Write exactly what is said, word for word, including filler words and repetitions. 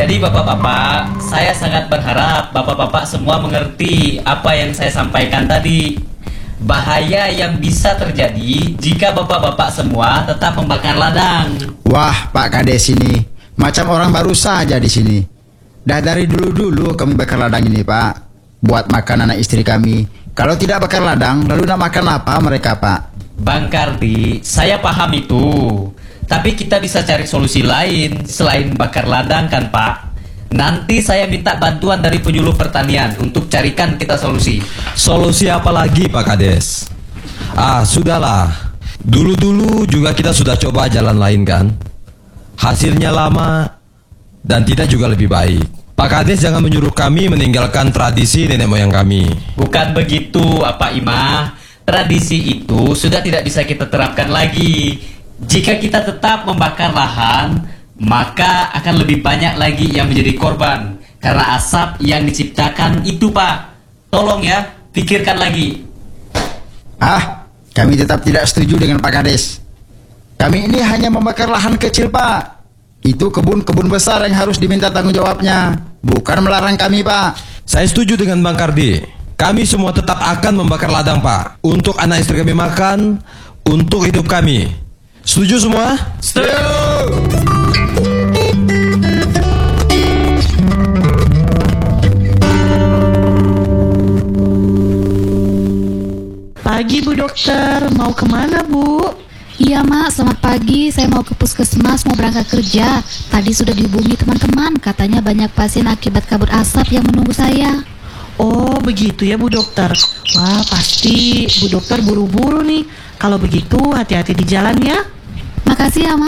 Jadi bapak-bapak, saya sangat berharap bapak-bapak semua mengerti apa yang saya sampaikan tadi. Bahaya yang bisa terjadi jika bapak-bapak semua tetap membakar ladang. Wah, Pak Kades ini macam orang baru saja di sini. Dah dari dulu-dulu kami bakar ladang ini, Pak. Buat makan anak istri kami. Kalau tidak bakar ladang, lalu nak makan apa mereka, Pak? Bang Kardi, saya paham itu. Tapi kita bisa cari solusi lain selain bakar ladang kan, Pak? Nanti saya minta bantuan dari penyuluh pertanian untuk carikan kita solusi. Solusi apa lagi, Pak Kades? Ah, sudahlah. Dulu-dulu juga kita sudah coba jalan lain kan? Hasilnya lama dan tidak juga lebih baik. Pak Kades jangan menyuruh kami meninggalkan tradisi nenek moyang kami. Bukan begitu, apa Imah? Tradisi itu sudah tidak bisa kita terapkan lagi. Jika kita tetap membakar lahan, maka akan lebih banyak lagi yang menjadi korban karena asap yang diciptakan itu, Pak. Tolong ya, pikirkan lagi. Ah, kami tetap tidak setuju dengan Pak Kades. Kami ini hanya membakar lahan kecil, Pak. Itu kebun-kebun besar yang harus diminta tanggung jawabnya, bukan melarang kami, Pak. Saya setuju dengan Bang Kardi. Kami semua tetap akan membakar ladang, Pak. Untuk anak istri kami makan, untuk hidup kami. Setuju semua? Setuju. Pagi Bu Dokter, mau kemana Bu? Iya Mak, selamat pagi. Saya mau ke puskesmas, mau berangkat kerja. Tadi sudah dihubungi teman-teman, katanya banyak pasien akibat kabut asap yang menunggu saya. Oh begitu ya Bu Dokter. Wah pasti Bu Dokter buru-buru nih. Kalau begitu hati-hati di jalan ya. Makasih ya Mak.